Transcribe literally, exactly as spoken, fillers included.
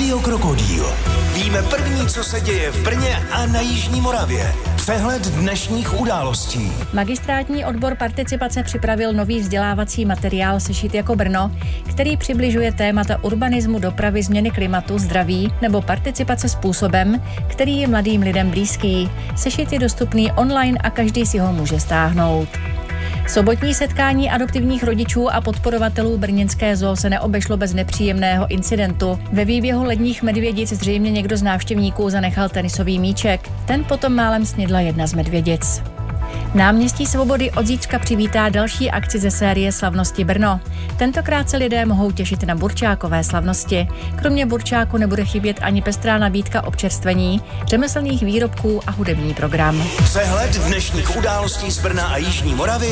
Radio Krokodýl. Víme první, co se děje v Brně a na Jižní Moravě. Přehled dnešních událostí. Magistrátní odbor participace připravil nový vzdělávací materiál Sešit jako Brno, který přibližuje témata urbanismu, dopravy, změny klimatu, zdraví nebo participace způsobem, který je mladým lidem blízký. Sešit je dostupný online a každý si ho může stáhnout. Sobotní setkání adoptivních rodičů a podporovatelů brněnské zoo se neobešlo bez nepříjemného incidentu. Ve výběhu ledních medvědic zřejmě někdo z návštěvníků zanechal tenisový míček. Ten potom málem snědla jedna z medvědic. Náměstí Svobody od zítřka přivítá další akci ze série Slavnosti Brno. Tentokrát se lidé mohou těšit na burčákové slavnosti. Kromě burčáku nebude chybět ani pestrá nabídka občerstvení, řemeslných výrobků a hudební program. Přehled dnešních událostí z Brna a Jižní Moravy